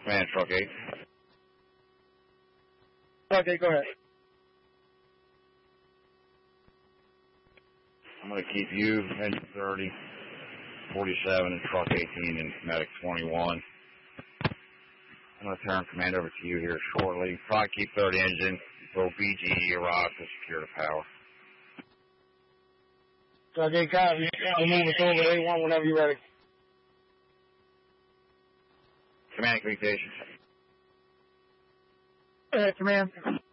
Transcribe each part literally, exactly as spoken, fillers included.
Command, Truck eight. Truck eight, go ahead. I'm going to keep you, Engine thirty, forty-seven, and Truck eighteen, and Medic twenty-one. I'm going to turn command over to you here shortly. Probably keep thirty engine until B G E arrives to secure the power. Truck eight, copy. I'll move us over to A one whenever you're ready. Command communications. Uh, command.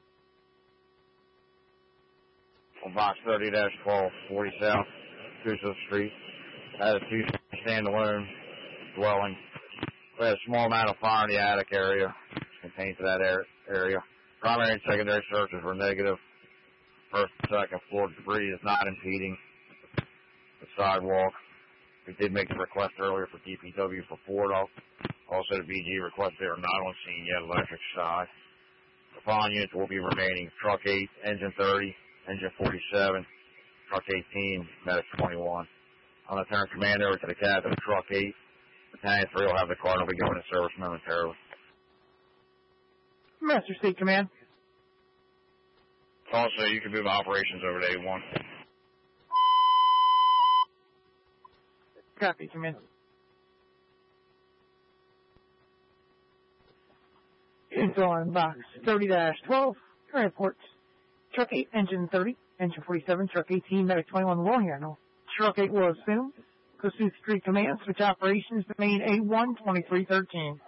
On box thirty dash twelve, forty South, Crusoe Street. That is two standalone dwelling. We had a small amount of fire in the attic area contained to that area. Primary and secondary searches were negative. First and second floor debris is not impeding the sidewalk. We did make the request earlier for D P W for Ford. Also, the B G request they are not on scene yet, electric side. The following units will be remaining: Truck eight, Engine thirty, Engine forty-seven, Truck eighteen, Medic twenty-one. I'm going to turn command over to the captain of Truck eight. Battalion three will have the car and will be going to service momentarily. Master State Command. Also, you can move operations over to A one. Copy, Command. Info on box thirty dash twelve, transports. Truck eight, Engine thirty, Engine forty-seven, Truck eighteen, Medic twenty-one, will handle. Truck eight will assume. Kossuth Street Command, switch operations to main A one, twenty-three thirteen.